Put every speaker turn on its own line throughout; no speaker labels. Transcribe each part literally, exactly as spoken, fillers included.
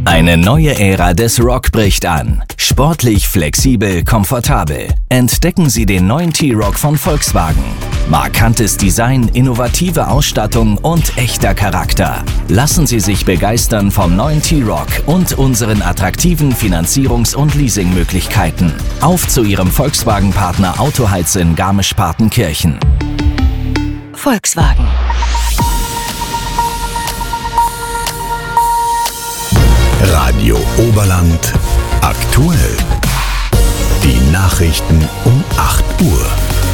Eine neue Ära des Rock bricht an. Sportlich, flexibel, komfortabel. Entdecken Sie den neuen T-Roc von Volkswagen. Markantes Design, innovative Ausstattung und echter Charakter. Lassen Sie sich begeistern vom neuen T-Roc und unseren attraktiven Finanzierungs- und Leasingmöglichkeiten. Auf zu Ihrem Volkswagen-Partner Autoheiz in Garmisch-Partenkirchen.
Volkswagen.
Radio Oberland aktuell. Die Nachrichten um acht Uhr.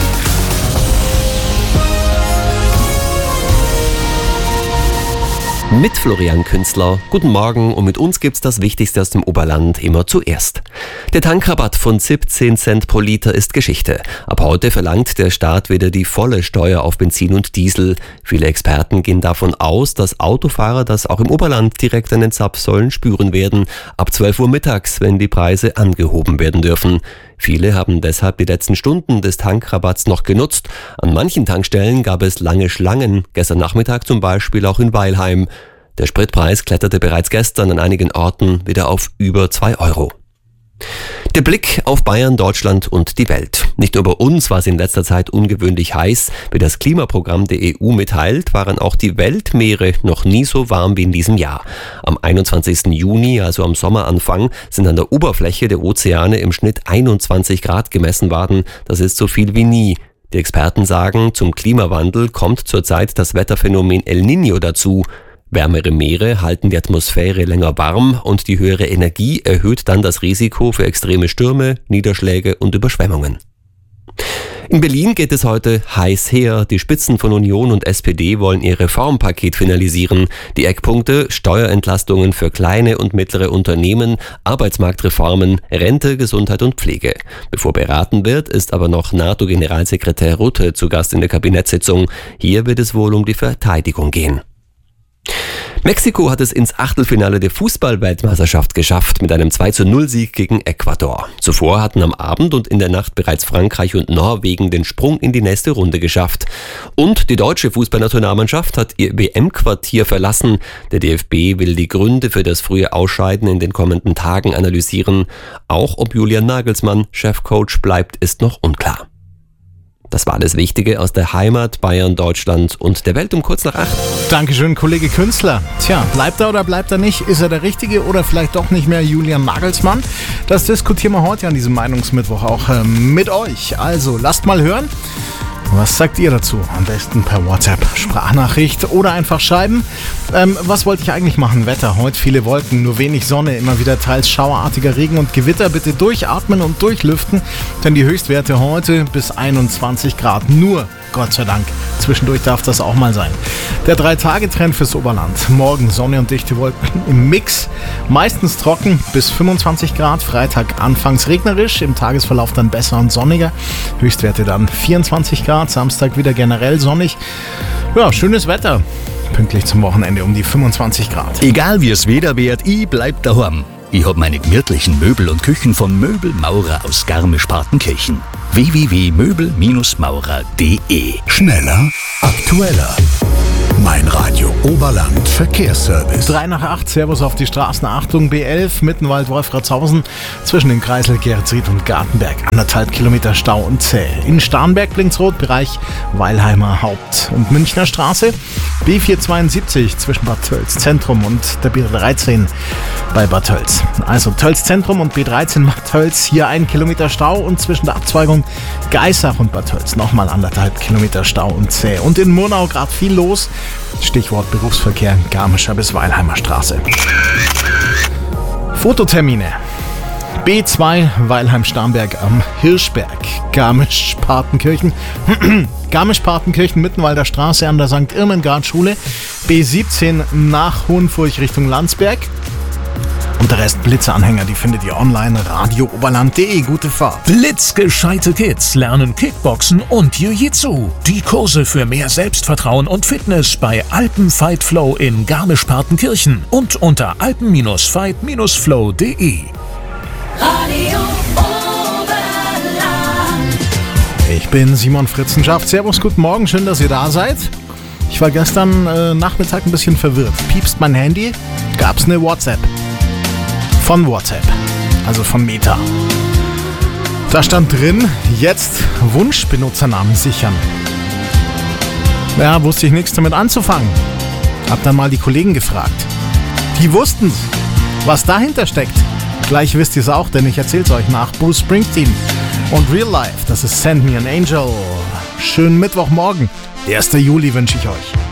Mit Florian Künstler. Guten Morgen und mit uns gibt's das Wichtigste aus dem Oberland immer zuerst. Der Tankrabatt von siebzehn Cent pro Liter ist Geschichte. Ab heute verlangt der Staat wieder die volle Steuer auf Benzin und Diesel. Viele Experten gehen davon aus, dass Autofahrer das auch im Oberland direkt an den Zapfsäulen spüren werden. Ab zwölf Uhr mittags, wenn die Preise angehoben werden dürfen. Viele haben deshalb die letzten Stunden des Tankrabatts noch genutzt. An manchen Tankstellen gab es lange Schlangen, gestern Nachmittag zum Beispiel auch in Weilheim. Der Spritpreis kletterte bereits gestern an einigen Orten wieder auf über zwei Euro. Der Blick auf Bayern, Deutschland und die Welt. Nicht nur bei uns war es in letzter Zeit ungewöhnlich heiß. Wie das Klimaprogramm der E U mitteilt, waren auch die Weltmeere noch nie so warm wie in diesem Jahr. Am einundzwanzigsten Juni, also am Sommeranfang, sind an der Oberfläche der Ozeane im Schnitt einundzwanzig Grad gemessen worden. Das ist so viel wie nie. Die Experten sagen, zum Klimawandel kommt zurzeit das Wetterphänomen El Niño dazu. Wärmere Meere halten die Atmosphäre länger warm und die höhere Energie erhöht dann das Risiko für extreme Stürme, Niederschläge und Überschwemmungen. In Berlin geht es heute heiß her. Die Spitzen von Union und S P D wollen ihr Reformpaket finalisieren. Die Eckpunkte: Steuerentlastungen für kleine und mittlere Unternehmen, Arbeitsmarktreformen, Rente, Gesundheit und Pflege. Bevor beraten wird, ist aber noch NATO-Generalsekretär Rutte zu Gast in der Kabinettssitzung. Hier wird es wohl um die Verteidigung gehen. Mexiko hat es ins Achtelfinale der Fußball-Weltmeisterschaft geschafft mit einem zwei zu null Sieg gegen Ecuador. Zuvor hatten am Abend und in der Nacht bereits Frankreich und Norwegen den Sprung in die nächste Runde geschafft. Und die deutsche Fußballnationalmannschaft hat ihr W M-Quartier verlassen. Der D F B will die Gründe für das frühe Ausscheiden in den kommenden Tagen analysieren. Auch ob Julian Nagelsmann Chefcoach bleibt, ist noch unklar. Das war alles Wichtige aus der Heimat, Bayern, Deutschland und der Welt um kurz nach acht.
Dankeschön, Kollege Künstler. Tja, bleibt er oder bleibt er nicht? Ist er der Richtige oder vielleicht doch nicht mehr Julian Nagelsmann? Das diskutieren wir heute an diesem Meinungsmittwoch auch äh, mit euch. Also, lasst mal hören. Was sagt ihr dazu? Am besten per WhatsApp, Sprachnachricht oder einfach schreiben. Ähm, was wollte ich eigentlich machen? Wetter. Heute viele Wolken, nur wenig Sonne, immer wieder teils schauerartiger Regen und Gewitter. Bitte durchatmen und durchlüften, denn die Höchstwerte heute bis einundzwanzig Grad. Nur, Gott sei Dank, zwischendurch darf das auch mal sein. Der drei-Tage-Trend fürs Oberland. Morgen Sonne und dichte Wolken im Mix. Meistens trocken bis fünfundzwanzig Grad. Freitag anfangs regnerisch, im Tagesverlauf dann besser und sonniger. Höchstwerte dann vierundzwanzig Grad. Samstag wieder generell sonnig. Ja, schönes Wetter. Pünktlich zum Wochenende um die fünfundzwanzig Grad.
Egal wie es Wetter wird, ich bleib daheim. Ich hab meine gemütlichen Möbel und Küchen von Möbelmaurer aus Garmisch-Partenkirchen. w w w punkt möbel maurer punkt d e. Schneller, aktueller. Mein Radio Oberland Verkehrsservice.
drei nach acht, Servus auf die Straßen. Achtung, B elf, Mittenwald, Wolfratshausen, zwischen dem Kreisel Geretsried und Gartenberg. Anderthalb Kilometer Stau und zäh. In Starnberg blinkt's rot, Bereich Weilheimer Haupt- und Münchner Straße. B vierhundertzweiundsiebzig zwischen Bad Tölz Zentrum und der B dreizehn bei Bad Tölz. Also Tölz Zentrum und B dreizehn Bad Tölz. Hier ein Kilometer Stau und zwischen der Abzweigung Geissach und Bad Tölz nochmal anderthalb Kilometer Stau und zäh. Und in Murnau gerade viel los. Stichwort Berufsverkehr, Garmischer bis Weilheimer Straße. Fototermine. B zwei, Weilheim-Starnberg am Hirschberg. Garmisch-Partenkirchen. Garmisch-Partenkirchen, Mittenwalder Straße an der Sankt Irmengard-Schule. B siebzehn nach Hohenfurch Richtung Landsberg. Und der Rest Blitzanhänger, die findet ihr online, radio oberland punkt de. Gute Fahrt.
Blitzgescheite Kids lernen Kickboxen und Jiu-Jitsu. Die Kurse für mehr Selbstvertrauen und Fitness bei Alpen Fight Flow in Garmisch-Partenkirchen und unter alpen fight flow punkt de.
Radio Oberland.
Ich bin Simon Fritzenschaft. Servus, guten Morgen, schön, dass ihr da seid. Ich war gestern äh, Nachmittag ein bisschen verwirrt. Piepst mein Handy? Gab's eine WhatsApp? von WhatsApp, also von Meta. Da stand drin, jetzt Wunschbenutzernamen sichern. Ja, wusste ich nichts damit anzufangen. Hab dann mal die Kollegen gefragt. Die wussten's, was dahinter steckt. Gleich wisst ihr es auch, denn ich erzähl's euch nach Bruce Springsteen und Real Life. Das ist Send Me an Angel. Schönen Mittwochmorgen, ersten Juli wünsche ich euch.